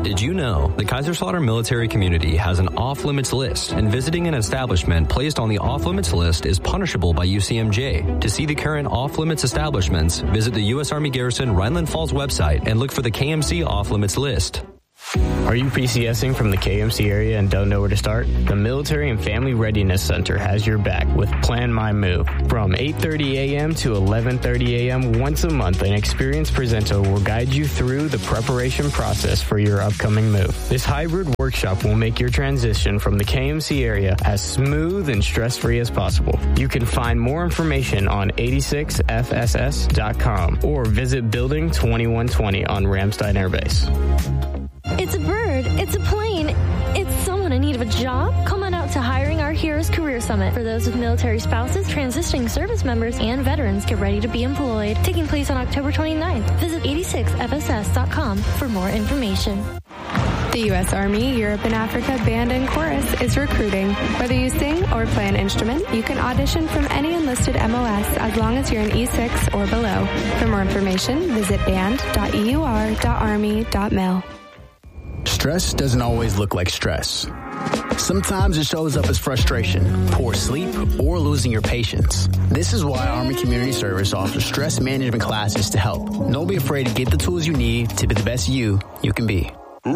Did you know the Kaiserslautern military community has an off-limits list, and visiting an establishment placed on the off-limits list is punishable by UCMJ? To see the current off-limits establishments, visit the U.S. Army Garrison Rhineland Falls website and look for the KMC off-limits list. Are you PCSing from the KMC area and don't know where to start? The Military and Family Readiness Center has your back with Plan My Move. From 8:30 a.m. to 11:30 a.m. once a month, an experienced presenter will guide you through the preparation process for your upcoming move. This hybrid workshop will make your transition from the KMC area as smooth and stress-free as possible. You can find more information on 86fss.com or visit Building 2120 on Ramstein Air Base. It's a bird. It's a plane. It's someone in need of a job. Come on out to Hiring Our Heroes Career Summit. For those with military spouses, transitioning service members, and veterans, get ready to be employed. Taking place on October 29th. Visit 86fss.com for more information. The U.S. Army, Europe and Africa Band and Chorus is recruiting. Whether you sing or play an instrument, you can audition from any enlisted MOS as long as you're an E6 or below. For more information, visit band.eur.army.mil. Stress doesn't always look like stress. Sometimes it shows up as frustration, poor sleep, or losing your patience. This is why Army Community Service offers stress management classes to help. Don't be afraid to get the tools you need to be the best you can be.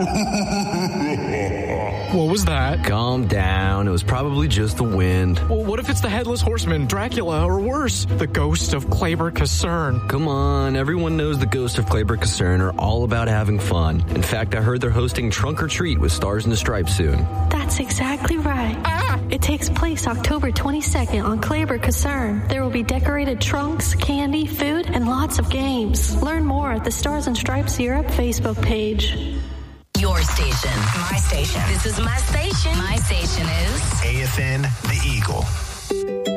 What was that? Calm down. It was probably just the wind. Well, what if it's the Headless Horseman, Dracula, or worse, the ghost of Kleber Kasern? Come on, everyone knows the ghosts of Kleber Kasern are all about having fun. In fact, I heard they're hosting Trunk or Treat with Stars and the Stripes soon. That's exactly right. It takes place October 22nd on Kleber Kasern. There will be decorated trunks, candy, food, and lots of games. Learn more at the Stars and Stripes Europe Facebook page. Your station. My station. This is my station. My station is AFN The Eagle.